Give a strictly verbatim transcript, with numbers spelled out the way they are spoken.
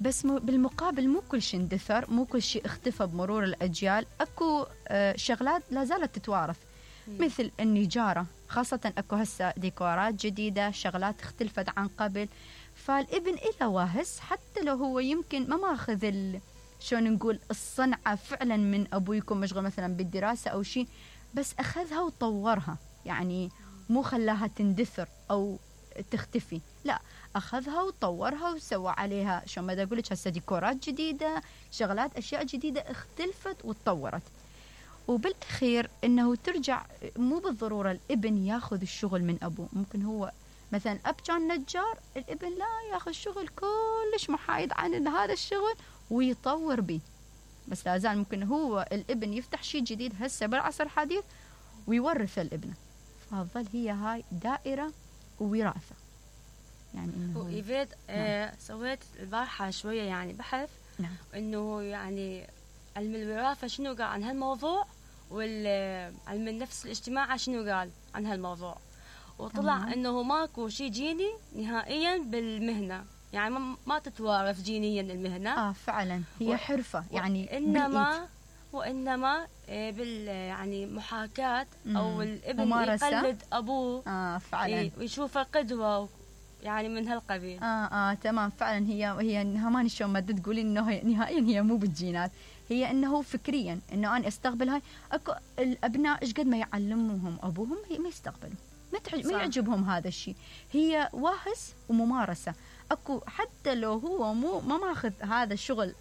بس بالمقابل مو كل شيء اندثر، مو كل شيء اختفى بمرور الأجيال. أكو آه شغلات لا زالت تتوارث، م. مثل النجارة، خاصة أكو هسه ديكورات جديدة، شغلات اختلفت عن قبل. فالابن إله واهس، حتى لو هو يمكن ما ماخذ ال شلون نقول الصنعة فعلا من أبويكم، مشغول مثلا بالدراسة أو شيء، بس أخذها وطورها، يعني مو خلاها تندثر أو تختفي، لا، أخذها وطورها وسوى عليها شو ما أقول لك هسه ديكورات جديدة، شغلات أشياء جديدة اختلفت وتطورت. وبالأخير إنه ترجع، مو بالضرورة الابن ياخذ الشغل من أبوه، ممكن هو مثلا أب كان نجار، الابن لا ياخذ شغل كلش محايد عن هذا الشغل ويطور به، بس لا زال ممكن هو الابن يفتح شيء جديد هسه بالعصر الحديث ويورثه الابن. فظل هي هاي دائرة ووراثة. يعني إنه وإيفيد آه نعم. سويت البارحة شوية يعني بحث، نعم. إنه يعني علم الوراثة شنو قال عن هالموضوع، والعلم النفس الاجتماعي شنو قال عن هالموضوع، وطلع تمام. إنه ماكو شيء جيني نهائيا بالمهنة، يعني ما تتوارث جينيا المهنة. آه فعلا هي و... حرفة يعني، إنما بالإيد. وإنما بال يعني محاكاة أو الابن ممارسة. يقلد أبوه آه فعلا ويشوفه قدوة يعني من هالقبيل. آه آه تمام فعلا. هي هي ما شلون ما تقولين إنه نهائيا هي مو بالجينات، هي إنه فكريا إنه أنا أستقبل هاي. أكو الأبناء إيش قد ما يعلموهم أبوهم هي ما يستقبلوا، ما تحج... ما يعجبهم هذا الشيء، هي واهس وممارسة. أكو حتى لو هو مو ما ماخذ هذا الشغل